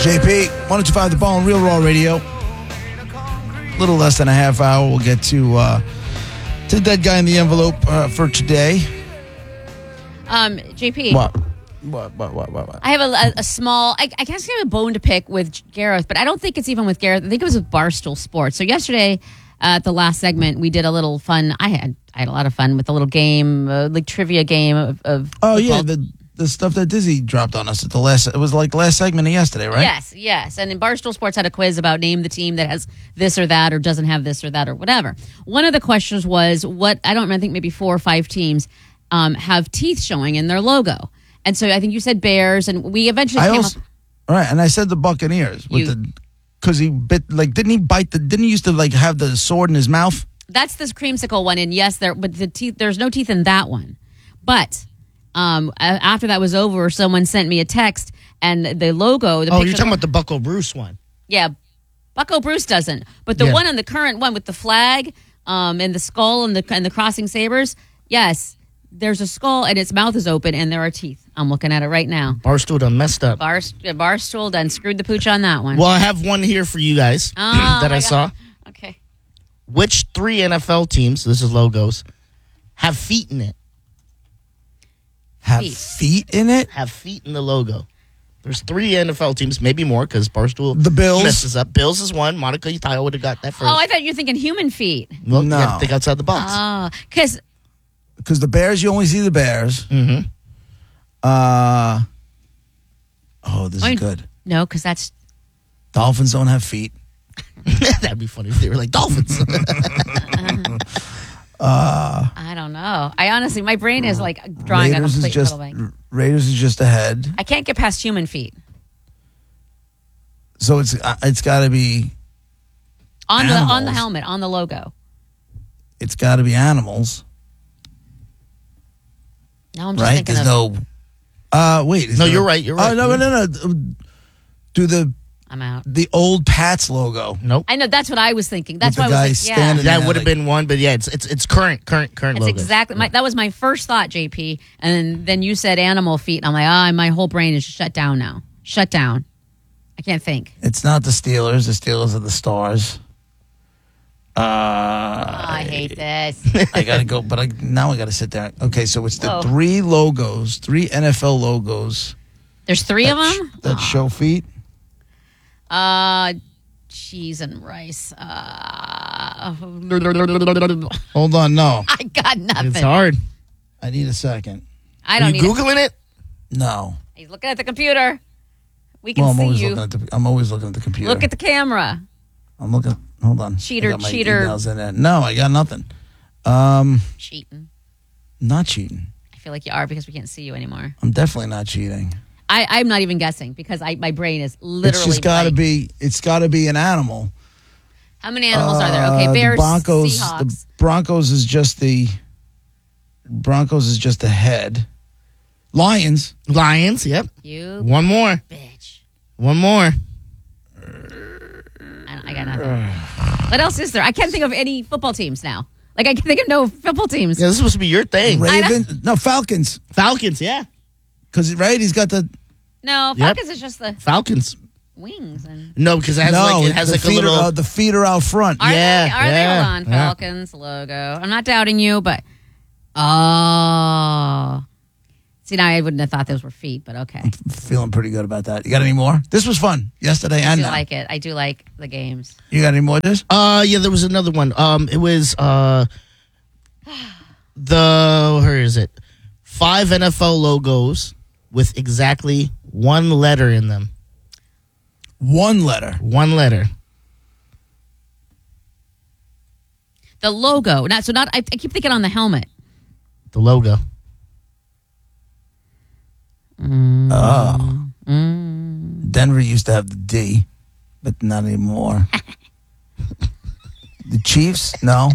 JP, 102.5 The Ball and Real Raw Radio. A little less than a half hour. We'll get to the dead guy in the envelope for today. JP. What? I have a small, I guess I have a bone to pick with Gareth, but I don't think it's even with Gareth. I think it was with Barstool Sports. So yesterday at the last segment, we did a little fun. I had a lot of fun with a little game, like trivia game of Oh, football. yeah, the stuff that Dizzy dropped on us at the last, it was like last segment of yesterday, right? Yes. And in Barstool Sports had a quiz about name the team that has this or that or doesn't have this or that or whatever. One of the questions was I think maybe 4 or 5 teams have teeth showing in their logo. And so I think you said Bears, and we eventually came up. Right, and I said the Buccaneers because he bit, like, didn't he used to like have the sword in his mouth? That's this creamsicle one, and yes, but the teeth. There's no teeth in that one. But after that was over, someone sent me a text, and the logo. You're talking about the Bucko Bruce one? Yeah, Bucko Bruce doesn't, but the one on the current one with the flag, and the skull and the crossing sabers. Yes, there's a skull, and its mouth is open, and there are teeth. I'm looking at it right now. Barstool done messed up. Barstool done screwed the pooch on that one. Well, I have one here for you guys that I saw. Okay. Which 3 NFL teams, this is logos, have feet in it? Have feet in it? Have feet in the logo. There's 3 NFL teams, maybe more, because Barstool The Bills. messes up. Bills is one. Monica Utah would have got that first. Oh, I thought you were thinking human feet. Well, No. you got to think outside the box. Oh, because the Bears, you only see the Bears. Mm-hmm. This is good. No, because that's Dolphins don't have feet. That'd be funny if they were like Dolphins. I don't know. I honestly, my brain is like drawing a complete little blank. Raiders is just ahead. I can't get past human feet So it's got to be on animals. the helmet, on the logo. It's got to be animals, Now I'm just right? thinking There's of. wait. No, you're right. You're right. Oh, no. Do I'm out. the old Pats logo? Nope. I know that's what I was thinking. That's With why the I guy was like, standing yeah. there. That would have been one, but yeah, it's current That's logo. exactly that was my first thought, JP. And then you said animal feet, and I'm like, my whole brain is shut down now. Shut down. I can't think. It's not the Steelers. The Steelers are the Stars. I hate this. I gotta go, but now I gotta sit there. Okay, so it's the Whoa. 3 logos, 3 NFL logos There's 3 of them. that show feet. Cheese and rice. Hold on, no, I got nothing. It's hard. I need a second. I Are don't you need. Googling it? No, He's looking at the computer. We can well, I'm see always you. looking at the computer. Look at the camera. I'm looking. Hold on. Cheater, I got my cheater. emails in there. No, I got nothing. Cheating. Not cheating. I feel like you are because we can't see you anymore. I'm definitely not cheating. I'm not even guessing because my brain is literally. It's just got to blank. be. It's got to be an animal. How many animals are there? Okay, Bears, the Broncos. Seahawks. The Broncos is just the. Broncos is just the head. Lions. Lions, yep. You One more. bitch. One more. I got nothing. What else is there? I can't think of any football teams now. Like I can think of no football teams. Yeah, this is supposed to be your thing. Raven. No, Falcons. Falcons, yeah. Because right, he's got the. No, Falcons is just the Falcons. wings and. No, because it has the a little. the feet are out front. Are Yeah, they? Are they? yeah, Hold on, yeah. Falcons logo. I'm not doubting you, but oh, see now I wouldn't have thought those were feet, but okay. Feeling pretty good about that. You got any more? This was fun yesterday I and do now. like it. I do like the games. You got any more? This? Yeah, there was another one. It was where is it? 5 NFL logos with exactly 1 letter in them. 1 letter. 1 letter. The logo. I keep thinking on the helmet. The logo. Denver used to have the D, but not anymore. The Chiefs? No.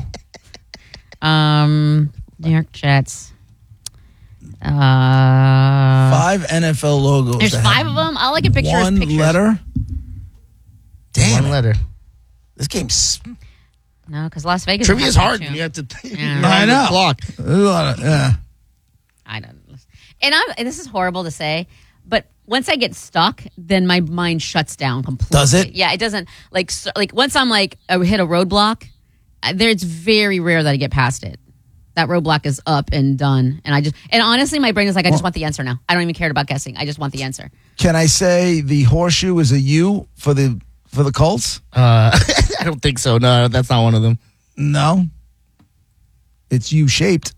New York Jets. 5 NFL logos. There's that 5 have of them. All I can picture is 1 pictures. letter. Damn 1 it. letter. This game's No, because Las Vegas. Trivia is hard too. when you have to. Yeah. I know. Clock. a lot of, yeah. I don't. And this is horrible to say, but once I get stuck, then my mind shuts down completely. Does it? Yeah, it doesn't. Like once I'm like I hit a roadblock, it's very rare that I get past it. That roadblock is up and done, and honestly, my brain is like, I just want the answer now. I don't even care about guessing. I just want the answer. Can I say the horseshoe is a U for the Colts? I don't think so. No, that's not one of them. No. It's U-shaped.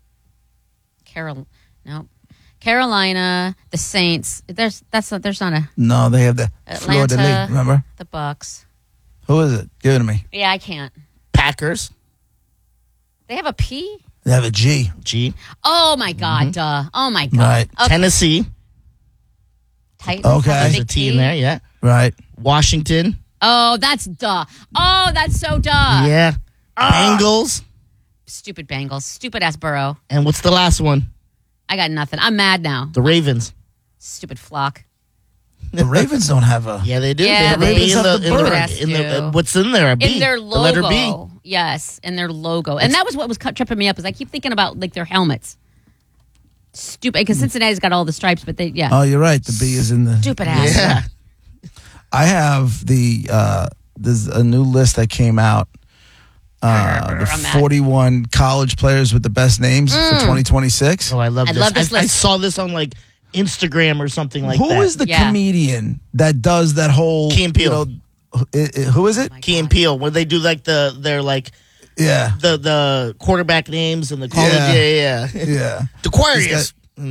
Carolina, the Saints. There's not a No, they have the Fleur de Atlanta, Lis, remember? the Bucks. Who is it? Give it to me. Yeah, I can't. Packers. They have a P? They have a G. G. Oh my God, duh. Oh my God. Right. Okay. Tennessee. Titans Okay. have a There's big a T in there, yeah. Right. Washington. Oh, that's duh. Oh, that's so duh. Yeah. Bengals. Stupid Bengals. Stupid ass Burrow. And what's the last one? I got nothing. I'm mad now. The Ravens. Stupid flock. The Ravens don't have a... Yeah, they do. Yeah, they have a they B in have the, the in bird. the, in the do. what's in there? A B. In their The letter B. logo. Yes, in their logo. And that was what was tripping me up is I keep thinking about like their helmets. Stupid. Because Cincinnati's got all the stripes, but yeah. Oh, you're right. The B is in the... Stupid ass. Yeah. I have there's a new list that came out. The I'm mad. 41 college players with the best names for 2026. Oh, I love I this. love this I list. saw this on like Instagram or something like Who that. is the Yeah. comedian that does that whole... Key and Peele. Who is it? Key and Peele, where they do like their like Yeah. the quarterback names and the college. Yeah. Yeah. Yeah. Aquarius.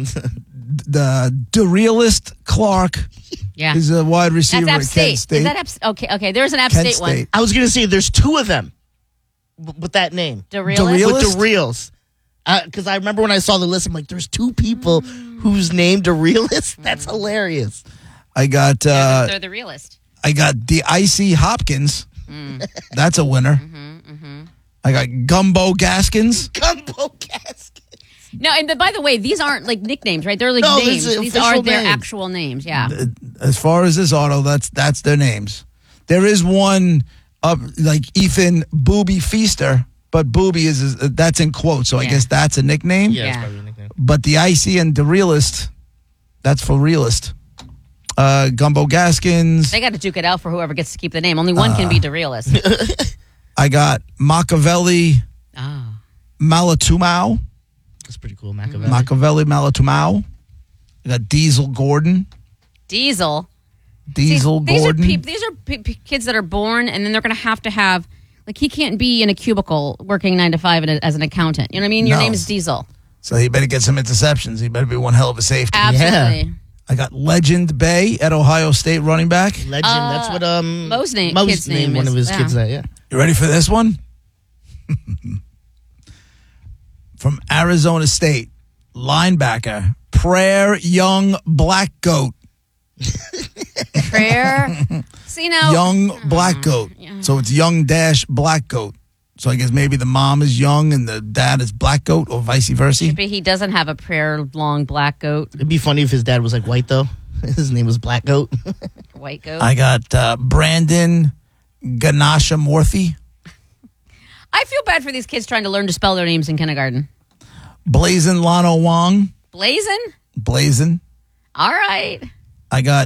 The realist Clark Yeah. is a wide receiver That's App at State. Kent State. Is that App Okay. There's an App Kent State one. State. I was gonna say there's two of them with that name. The realist? Real- With Realist? the reals. Because I remember when I saw the list, I'm like, there's two people whose named a realist. That's hilarious. I got They're the realist. I got the Icy Hopkins. That's a winner. I got Gumbo Gaskins. Gumbo casket. No, and by the way, these aren't like nicknames, right? They're like No, names. these are These are official their names. actual names. Yeah. As far as this auto, that's their names. There is one up like Ethan Booby Feaster, but Booby is that's in quotes, so I Yeah. guess that's a nickname. Yeah, Yeah. that's probably a nickname. But the Icy and the Realist, that's for realist. Gumbo Gaskins. They got to duke it out for whoever gets to keep the name. Only one can be the realist. I got Machiavelli Oh. Malatumau. That's pretty cool, Machiavelli. Machiavelli Malatumau. I got Diesel Gordon. Diesel. Diesel See, Gordon. These are kids that are born, and then they're going to have like he can't be in a cubicle working 9 to 5 as an accountant. You know what I mean? Your No. name is Diesel. So he better get some interceptions. He better be one hell of a safety. Absolutely. I got Legend Bay at Ohio State running back. Legend. That's what Mo's name- Mo's kid's name one is, of his yeah. kids. That You ready for this one? From Arizona State, linebacker, Prayer Young Black Goat. Prayer. See now. Young Black Goat. So it's Young dash Black Goat. So I guess maybe the mom is young and the dad is Black Goat or vice versa. Maybe he doesn't have a prayer long black goat, It'd be funny if his dad was like white though. His name was Black Goat. white goat. I got Brandon Ganasha Morthy, I feel bad for these kids trying to learn to spell their names in kindergarten. Blazin Lano Wong. Blazin? Blazin. All right. I got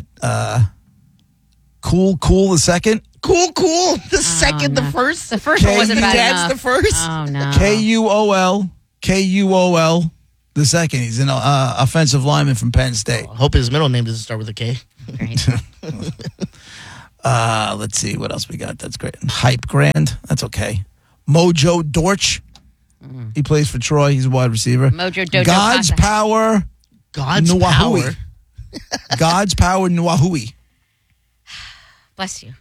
Cool the second. cool. The second, no. the first. The first one wasn't bad Dad's enough. the first. Oh, no. Kuol the second. He's an offensive lineman from Penn State. I hope his middle name doesn't start with a K. Great. Let's see what else we got. That's great. Hype Grand. That's okay. Mojo Dortch. He plays for Troy. He's a wide receiver. Mojo Dojo God's Casa. Power. God's Nuahui. power. God's Power Nuahui. Bless you.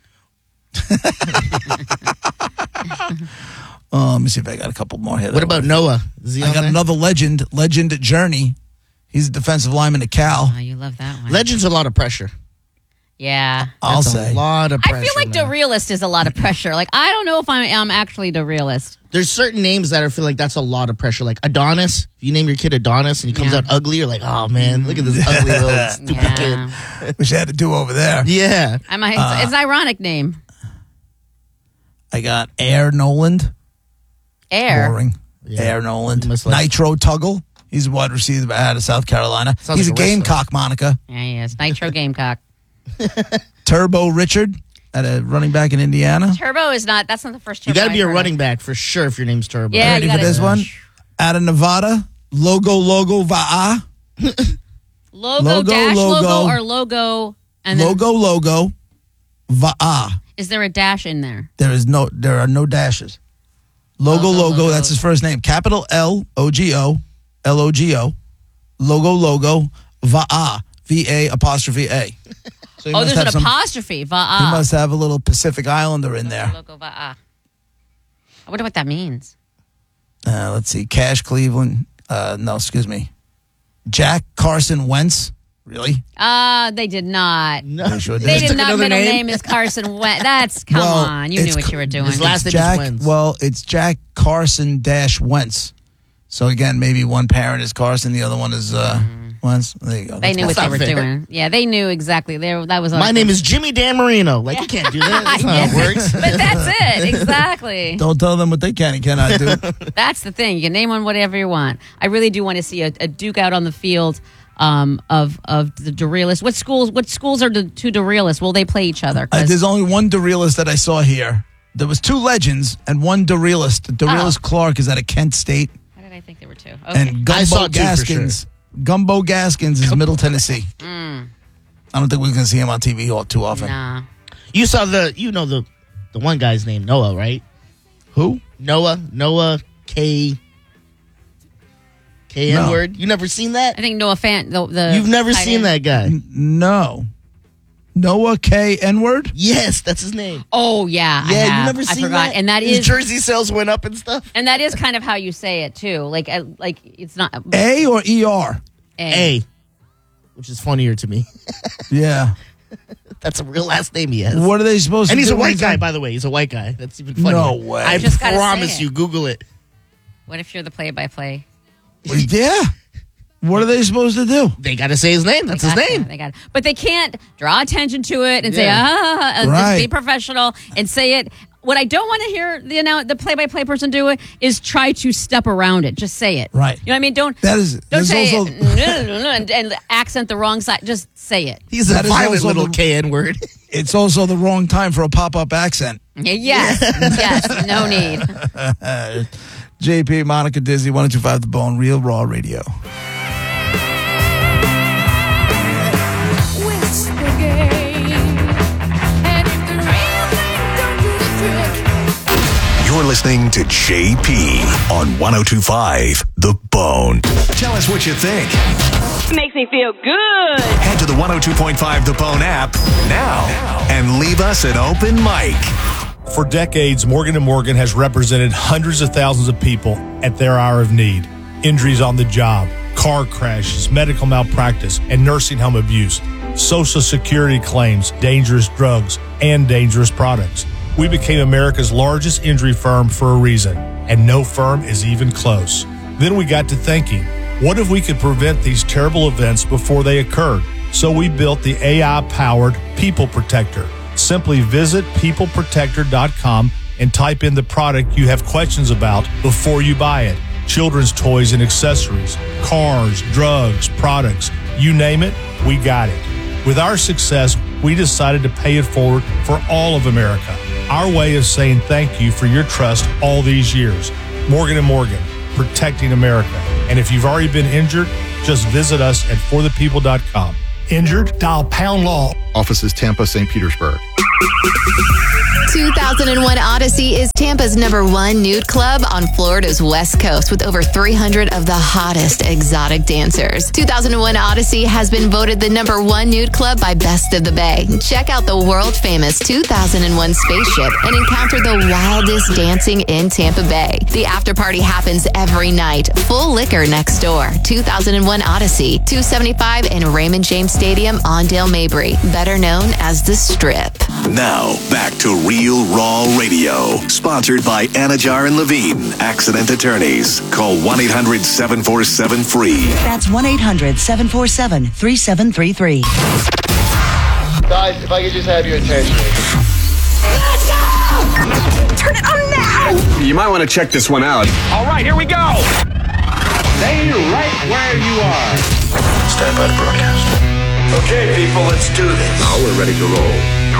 Let me see if I got a couple more here. What about Noah? Is he I on got there? another legend Journey. He's a defensive lineman at Cal. Oh, you love that one. Legend's a lot of pressure. Yeah. I'll That's say. a lot of pressure. I feel like man. the realist is a lot of pressure. Like, I don't know if I'm actually the realist. There's certain names that I feel like that's a lot of pressure. Like Adonis. If you name your kid Adonis and he comes Yeah. out ugly, you're like, oh man, look at this ugly little stupid Yeah. kid. Wish I had to do over there. Yeah. It's an ironic name. I got Air Noland. Air. Boring. Yeah. Air Noland. You must like- Nitro Tuggle. He's a wide receiver out of South Carolina. Sounds He's like a a wrestler. Gamecock, Monica. Yeah, he is. Nitro Gamecock. Turbo Richard at a running back in Indiana. Turbo is not. That's not the first Turbo. You got to be I've a heard running of. back for sure if your name's Turbo. Yeah, Ready you for gotta- this one? Out of Nevada, Logo Va'a. Logo dash logo or logo and then Logo Va'a. is there a dash in there? There are no dashes. Logo, that's his first name. Capital Logo, Logo, Logo, Va'a, VA apostrophe A. So he Oh, must there's have an apostrophe. He Va'a. must have a little Pacific Islander in there. Logo Va'a. I wonder what that means. Let's see. Cash Cleveland. No, excuse me. Jack Carson Wentz. Really? They did not. No. They sure They did. did took not. another Middle name? name is Carson Wentz. That's come Well, on. You knew it's what you were doing. his last name is Jack. Wentz. Well, it's Jack Carson dash Wentz. So again, maybe one parent is Carson, the other one is Wentz. There you go. They That's knew what That's they were not fair. doing. Yeah, they knew exactly. That was My name is Jimmy Dan Marino. Like, you can't do that. That's not how it works. But that's it. Exactly. Don't tell them what they can and cannot do. That's the thing. You can name one whatever you want. I really do want to see a Duke out on the field of the Dorealists. What schools are the two Dorealists? Will they play each other? 'Cause- There's only one Dorealist that I saw here. There was two legends and one Dorealist. Dorealist Clark is out of Kent State. Why did I think there were two? Okay. And I saw Gumbo two for Gaskins. Gumbo Gaskins is Middle Tennessee. I don't think we're going to see him on TV all too often. Nah. You saw the one guy's name, Noah, right? Who? Noah K. No. N-word. You never seen that? I think Noah Fant. The You've never tight seen end. that guy? No. Noah K. N-word? Yes, that's his name. Oh yeah, I Yeah, have. you never I seen forgot. that? And that His is jersey sales went up and stuff. and that is kind of how you say it too. Like it's not A or ER? A, which is funnier to me. Yeah. That's a real last name he has. What are they supposed And to he's do? a when white guy, on- by the way. He's a white guy. That's even funnier. No way. I just gotta say promise it. you. Google it. What if you're the play-by-play? Yeah. What are they supposed to do? They got to say his name. That's his name. They got it. But they can't draw attention to it and say, Yeah. and Right. just be professional and say it. What I don't want to hear the play-by-play person do it is try to step around it. Just say it. Right. You know what I mean? Don't Don't say also, it and accent the wrong side. Just say it. He's a That is violent also little the- KN word. it's also the wrong time for a pop-up accent. Yes. Yes. No need. JP, Monica, Dizzy, 102.5 The Bone, Real Raw Radio. You're listening to JP on 102.5 The Bone. Tell us what you think. Makes me feel good. Head to the 102.5 The Bone app now and leave us an open mic. For decades, Morgan & Morgan has represented hundreds of thousands of people at their hour of need. Injuries on the job, car crashes, medical malpractice, and nursing home abuse, Social Security claims, dangerous drugs, and dangerous products. We became America's largest injury firm for a reason, and no firm is even close. Then we got to thinking, what if we could prevent these terrible events before they occurred? So we built the AI-powered People Protector. Simply visit peopleprotector.com and type in the product you have questions about before you buy it. Children's toys and accessories, cars, drugs, products, you name it, we got it. With our success, we decided to pay it forward for all of America. Our way of saying thank you for your trust all these years. Morgan & Morgan, protecting America. And if you've already been injured, just visit us at forthepeople.com. Injured? Dial pound law. Offices Tampa, St. Petersburg. 2001 Odyssey is Tampa's #1 nude club on Florida's West Coast with over 300 of the hottest exotic dancers. 2001 Odyssey has been voted the #1 nude club by Best of the Bay. Check out the world-famous 2001 spaceship and encounter the wildest dancing in Tampa Bay. The after party happens every night. Full liquor next door. 2001 Odyssey, 275 in Raymond James Stadium on Dale Mabry, better known as The Strip. Now, back to Real Raw Radio. Sponsored by Anajar and Levine, Accident Attorneys. Call 1-800-747-FREE. That's 1-800-747-3733. Guys, if I could just have your attention. Turn it on now! You might want to check this one out. All right, here we go. Stay right where you are. Stand by to broadcast. Okay, people, let's do this. Now we're ready to roll.